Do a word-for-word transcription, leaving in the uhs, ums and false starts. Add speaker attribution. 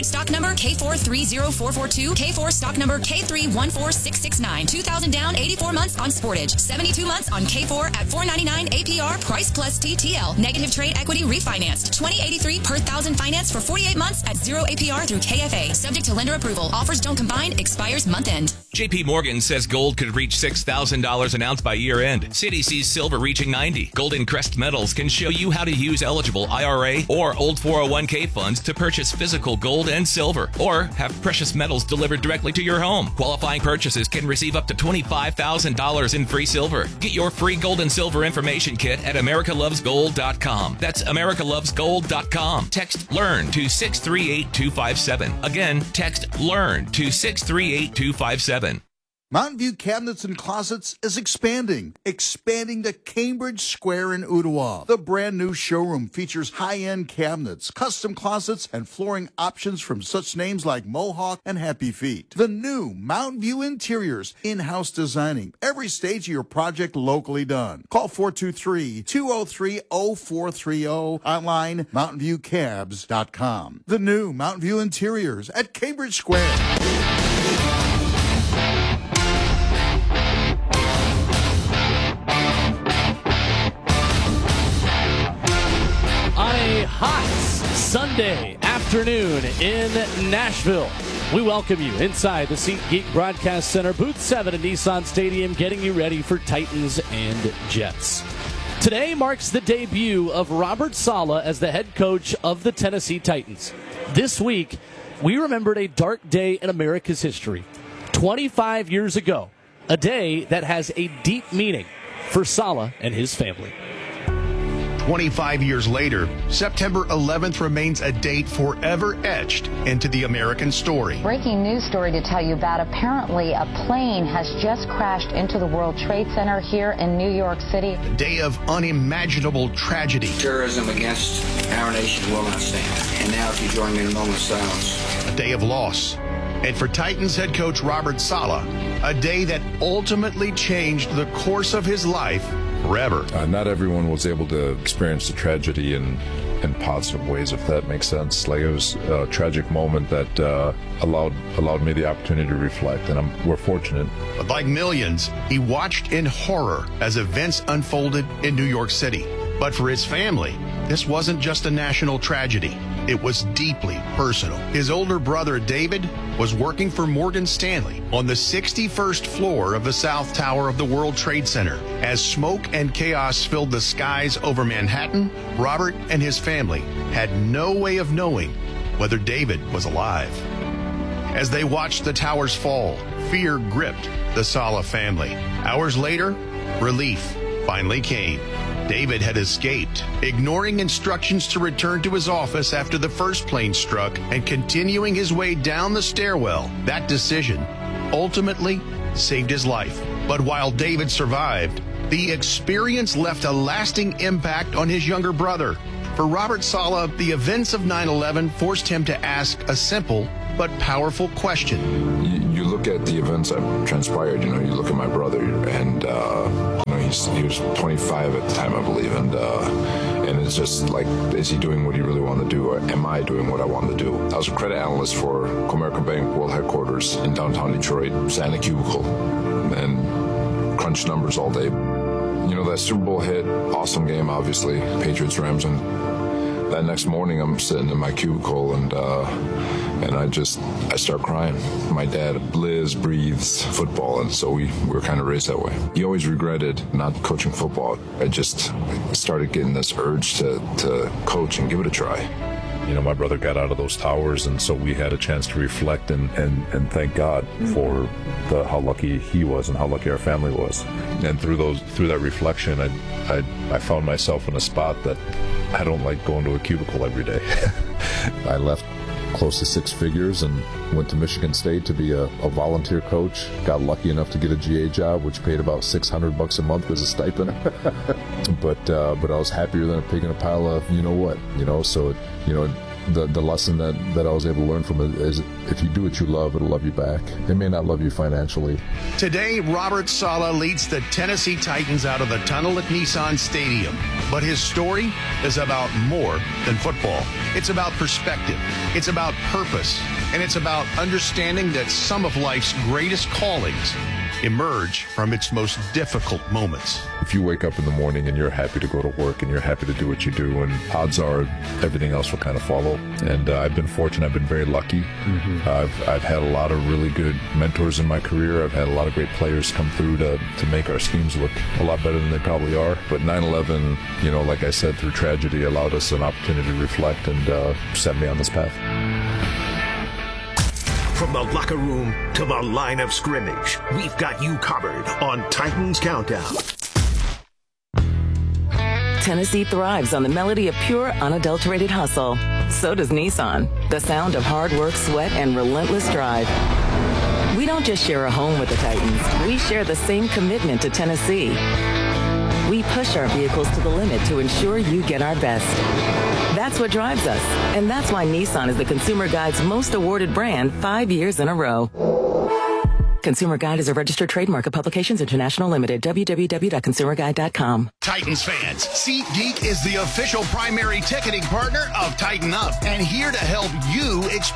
Speaker 1: stock number K four three zero four four two, K four stock number K three one four six six nine. two thousand down, eighty-four months on Sportage. seventy-two months on K four at four ninety-nine A P R, price plus T T L. Negative trade equity refinanced. twenty eighty-three per thousand finance for forty-eight months at zero A P R through K F A. Subject to lender approval. Offers don't combine. Expires month end.
Speaker 2: J P Morgan says gold could reach six thousand dollars an ounce by year end. Citi sees silver reaching ninety. Golden Crest Metals can show you how to use eligible I R A or old four oh one k funds to purchase physical gold and silver, or have precious metals delivered directly to your home. Qualifying purchases can receive up to twenty-five thousand dollars in free silver. Get your free gold and silver information kit at america loves gold dot com. That's america loves gold dot com. Text LEARN to six three eight two five seven. Again, text LEARN to six three eight two five seven.
Speaker 3: Mountain View Cabinets and Closets is expanding, expanding to Cambridge Square in Ottawa. The brand new showroom features high-end cabinets, custom closets, and flooring options from such names like Mohawk and Happy Feet. The new Mountain View Interiors, in-house designing, every stage of your project locally done. Call four two three, two oh three, oh four three oh, online mountain view cabs dot com. The new Mountain View Interiors at Cambridge Square.
Speaker 4: Hot Sunday afternoon in Nashville. We welcome you inside the SeatGeek Broadcast Center, Booth seven at Nissan Stadium, getting you ready for Titans and Jets. Today marks the debut of Robert Saleh as the head coach of the Tennessee Titans. This week, we remembered a dark day in America's history. twenty-five years ago, a day that has a deep meaning for Saleh and his family.
Speaker 5: twenty-five years later, September eleventh remains a date forever etched into the American story.
Speaker 6: Breaking news story to tell you about. Apparently, a plane has just crashed into the World Trade Center here in New York City.
Speaker 5: A day of unimaginable tragedy.
Speaker 7: Terrorism against our nation will not stand. And now, if you join me in a moment of silence.
Speaker 5: A day of loss. And for Titans head coach Robert Saleh, a day that ultimately changed the course of his life forever.
Speaker 8: Uh, not everyone was able to experience the tragedy in, in positive ways, if that makes sense. Like, it was a tragic moment that uh, allowed allowed me the opportunity to reflect, and I'm, we're fortunate.
Speaker 5: But like millions, he watched in horror as events unfolded in New York City. But for his family, this wasn't just a national tragedy. It was deeply personal. His older brother, David, was working for Morgan Stanley on the sixty-first floor of the South Tower of the World Trade Center. As smoke and chaos filled the skies over Manhattan, Robert and his family had no way of knowing whether David was alive. As they watched the towers fall, fear gripped the Saleh family. Hours later, relief finally came. David had escaped, ignoring instructions to return to his office after the first plane struck and continuing his way down the stairwell. That decision ultimately saved his life. But while David survived, the experience left a lasting impact on his younger brother. For Robert Saleh, the events of nine eleven forced him to ask a simple but powerful question.
Speaker 8: You, you look at the events that transpired, you know, you look at my brother, and uh, you know, he's, he was twenty-five at the time, I believe, and uh, and it's just like, is he doing what he really wanted to do, or am I doing what I wanted to do? I was a credit analyst for Comerica Bank World Headquarters in downtown Detroit, sat in a cubicle, and crunched numbers all day. You know, that Super Bowl hit, awesome game, obviously, Patriots, Rams, and that next morning I'm sitting in my cubicle, and uh, and I just, I start crying. My dad lives, breathes football, and so we, we were kind of raised that way. He always regretted not coaching football. I just started getting this urge to, to coach and give it a try.
Speaker 9: You know, my brother got out of those towers, and so we had a chance to reflect and, and, and thank God for the, how lucky he was and how lucky our family was. And through those through that reflection, I, I, I found myself in a spot that I don't like going to a cubicle every day. I left close to six figures and went to Michigan State to be a, a volunteer coach. Got lucky enough to get a G A job, which paid about six hundred bucks a month as a stipend. but uh, but I was happier than a pig in a pile of you know what, you know. So it, you know, the, the lesson that, that I was able to learn from it is if you do what you love, it'll love you back. It may not love you financially.
Speaker 5: Today, Robert Saleh leads the Tennessee Titans out of the tunnel at Nissan Stadium. But his story is about more than football. It's about perspective. It's about purpose. And it's about understanding that some of life's greatest callings emerge from its most difficult moments.
Speaker 9: If you wake up in the morning and you're happy to go to work and you're happy to do what you do, and odds are everything else will kind of follow. And uh, I've been fortunate. I've been very lucky. Mm-hmm. I've I've had a lot of really good mentors in my career. I've had a lot of great players come through to, to make our schemes look a lot better than they probably are. But nine eleven, you know, like I said, through tragedy, allowed us an opportunity to reflect and uh, set me on this path.
Speaker 10: From the locker room to the line of scrimmage, we've got you covered on Titans Countdown.
Speaker 11: Tennessee thrives on the melody of pure, unadulterated hustle. So does Nissan, the sound of hard work, sweat, and relentless drive. We don't just share a home with the Titans. We share the same commitment to Tennessee. We push our vehicles to the limit to ensure you get our best. That's what drives us, and that's why Nissan is the Consumer Guide's most awarded brand five years in a row. Consumer Guide is a registered trademark of Publications International Limited. w w w dot consumer guide dot com.
Speaker 5: Titans fans, SeatGeek is the official primary ticketing partner of Tighten Up, and here to help you experience